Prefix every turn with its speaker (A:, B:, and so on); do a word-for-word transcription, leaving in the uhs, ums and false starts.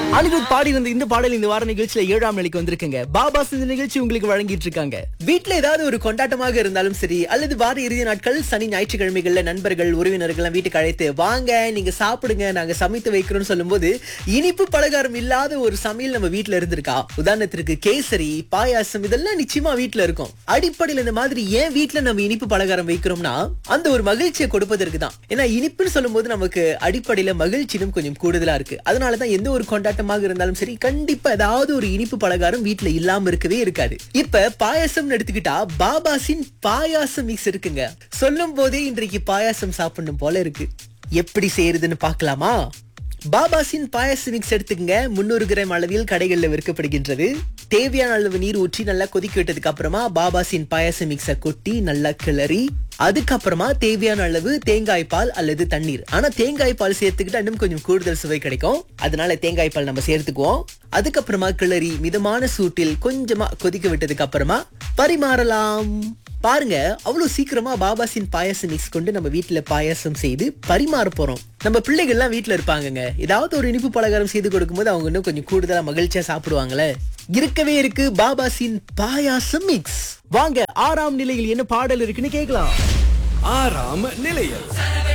A: அனிருத் பாடி இருந்த இந்த பாடல் இந்த வார நிகழ்ச்சியில ஏழாம் நிலைக்கு வந்திருக்குங்க. பாபாஸ் இந்த நிகழ்ச்சி உங்களுக்கு வழங்கிட்டு இருக்காங்க.
B: வீட்ல ஏதாவது ஒரு கொண்டாட்டமாக இருந்தாலும் சரி, அல்லது வார இறுதி நாட்கள் சனி ஞாயிற்றுக்கிழமைகள்ல நண்பர்கள் உறவினர்கள் வீட்டுக்கு அழைத்து வாங்க நீங்க சாப்பிடுங்க நாங்க சமைத்து வைக்கிறோம்னு சொல்லும்போது இனிப்பு பலகாரம் இல்லாத ஒரு சமையல் நம்ம வீட்ல இருந்திருக்கா? உதாரணத்திற்கு கேசரி, பாயாசம் இதெல்லாம் நிச்சயமா வீட்ல இருக்கும். அடிப்படையில் இந்த மாதிரி ஏன் வீட்ல நம்ம இனிப்பு பலகாரம் வைக்கிறோம்னா அந்த ஒரு மகிழ்ச்சியை கொடுப்பதற்கு தான். ஏன்னா இனிப்புன்னு சொல்லும்போது நமக்கு அடிப்படையில மகிழ்ச்சியும் கொஞ்சம் கூடுதலா இருக்கு. அதனாலதான் எந்த ஒரு கொண்டாட்டமாக இருந்தாலும் சரி கண்டிப்பா ஏதாவது ஒரு இனிப்பு பலகாரம் வீட்ல இல்லாம இருக்கவே இருக்காது. இப்ப பாயாசம் எடுத்துக்கிட்டா பாபாசின் பாயாசம் மிக்ஸ் இருக்குங்க. சொல்லும் போதே இன்றைக்கு பாயாசம் சாப்பிடணும் போல இருக்கு. எப்படி செய்யறதுன்னு பார்க்கலாமா? பாபாசின் பாயாசம் மிக்ஸ் எடுத்துக்கங்க. முன்னூறு கிராம் அளவில் கடைகள்ல விற்கப்படுகின்றது. தேவையான அளவு நீர் ஊற்றி நல்லா கொதிக்க விட்டதுக்கு அப்புறமா பாபாசின் பாயாசம் மிக்ஸ கொட்டி நல்லா கிளறி அதுக்கப்புறமா தேவையான அளவு தேங்காய் பால் அல்லது தண்ணீர். ஆனா தேங்காய் பால் சேர்த்துக்கிட்டா இன்னும் கொஞ்சம் கூடுதல் சுவை கிடைக்கும். அதனால தேங்காய் பால் நம்ம சேர்த்துக்குவோம். அதுக்கப்புறமா கிளறி மிதமான சூட்டில் கொஞ்சமா கொதிக்க விட்டதுக்கு அப்புறமா பரிமாறலாம். பாருங்க, அவ்வளவு சீக்கிரமா பாபாசின் பாயாசம் மிக்ஸ் கொண்டு நம்ம வீட்டுல பாயாசம் செய்து பரிமாற போறோம். நம்ம பிள்ளைகள் எல்லாம் வீட்டுல இருப்பாங்கங்க. ஏதாவது ஒரு இனிப்பு பலகாரம் செய்து கொடுக்கும்போது அவங்க இன்னும் கொஞ்சம் கூடுதலா மகிழ்ச்சியா சாப்பிடுவாங்களே. இருக்கவே இருக்கு பாபாசின் பாயாசம் மிக்ஸ்.
A: வாங்க ஆறாம் நிலையில் என்ன பாடல் இருக்குன்னு கேட்கலாம்.
C: ஆறாம் நிலையம்.